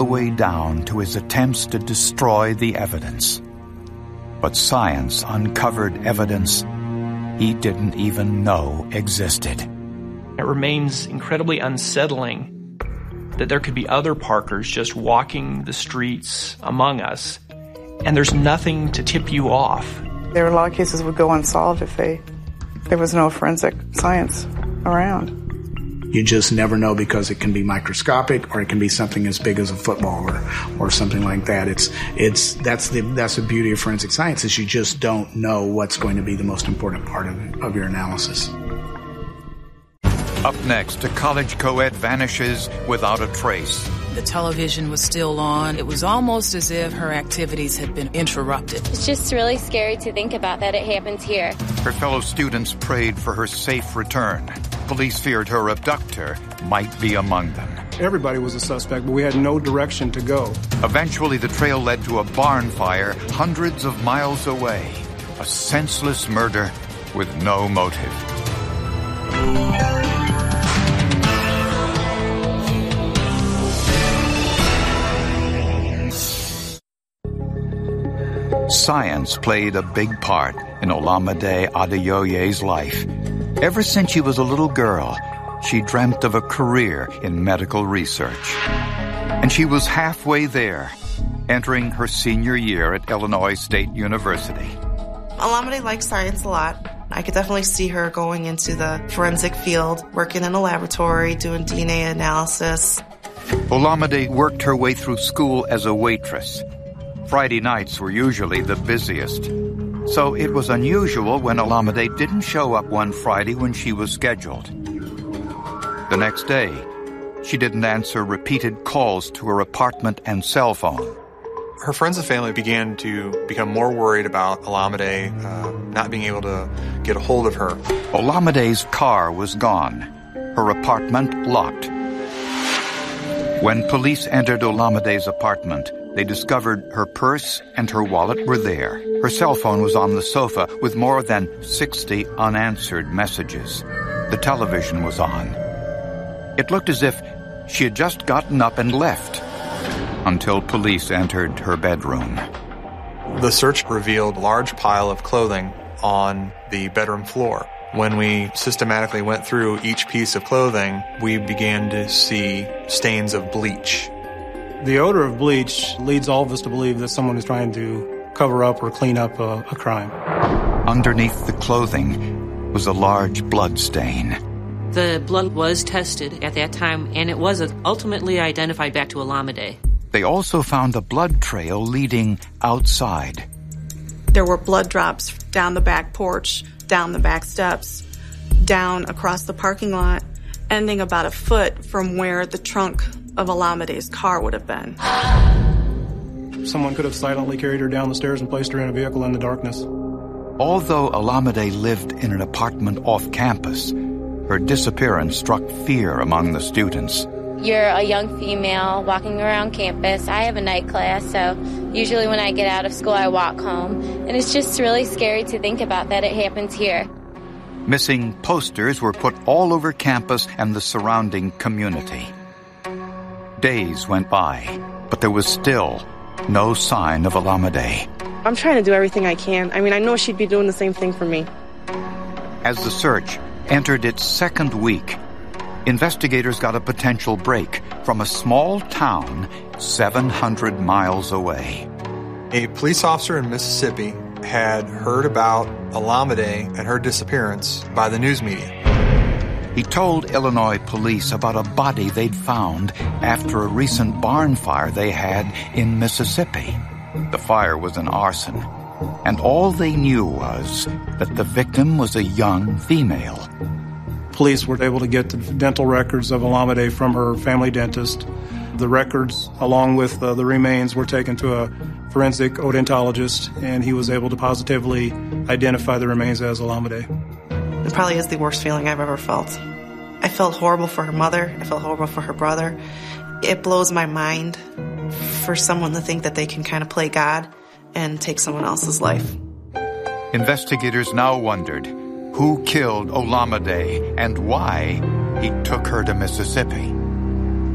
the way down to his attempts to destroy the evidence. But science uncovered evidence he didn't even know existed. It remains incredibly unsettling that there could be other Parkers just walking the streets among us, and there's nothing to tip you off. There were a lot of cases that would go unsolved if there was no forensic science around. You just never know, because it can be microscopic, or it can be something as big as a football or something like that. That's the beauty of forensic science, is you just don't know what's going to be the most important part of your analysis. Up next, a college co-ed vanishes without a trace. The television was still on. It was almost as if her activities had been interrupted. It's just really scary to think about that it happened here. Her fellow students prayed for her safe return. Police feared her abductor might be among them. Everybody was a suspect, but we had no direction to go. Eventually, the trail led to a barn fire hundreds of miles away. A senseless murder with no motive. Science played a big part in Olamide Adeoye's life. Ever since she was a little girl, she dreamt of a career in medical research. And she was halfway there, entering her senior year at Illinois State University. Olamide likes science a lot. I could definitely see her going into the forensic field, working in a laboratory, doing DNA analysis. Olamide worked her way through school as a waitress. Friday nights were usually the busiest. So it was unusual when Olamide didn't show up one Friday when she was scheduled. The next day, she didn't answer repeated calls to her apartment and cell phone. Her friends and family began to become more worried about Olamide not being able to get a hold of her. Olamide's car was gone, her apartment locked. When police entered Olamide's apartment, they discovered her purse and her wallet were there. Her cell phone was on the sofa with more than 60 unanswered messages. The television was on. It looked as if she had just gotten up and left, until police entered her bedroom. The search revealed a large pile of clothing on the bedroom floor. When we systematically went through each piece of clothing, we began to see stains of bleach. The odor of bleach leads all of us to believe that someone is trying to cover up or clean up a crime. Underneath the clothing was a large blood stain. The blood was tested at that time, and it was ultimately identified back to Olamide. They also found a blood trail leading outside. There were blood drops down the back porch, down the back steps, down across the parking lot, ending about a foot from where the trunk of Olamide's car would have been. Someone could have silently carried her down the stairs and placed her in a vehicle in the darkness. Although Olamide lived in an apartment off campus, her disappearance struck fear among the students. You're a young female walking around campus. I have a night class, so usually when I get out of school, I walk home. And it's just really scary to think about that it happens here. Missing posters were put all over campus and the surrounding community. Days went by, but there was still no sign of Olamide. I'm trying to do everything I can. I mean, I know she'd be doing the same thing for me. As the search entered its second week, investigators got a potential break from a small town 700 miles away. A police officer in Mississippi had heard about Olamide and her disappearance by the news media. He told Illinois police about a body they'd found after a recent barn fire they had in Mississippi. The fire was an arson, and all they knew was that the victim was a young female. Police were able to get the dental records of Olamide from her family dentist. The records, along with the remains, were taken to a forensic odontologist, and he was able to positively identify the remains as Olamide. It probably is the worst feeling I've ever felt. I felt horrible for her mother. I felt horrible for her brother. It blows my mind for someone to think that they can kind of play God and take someone else's life. Investigators now wondered who killed Olamide and why he took her to Mississippi.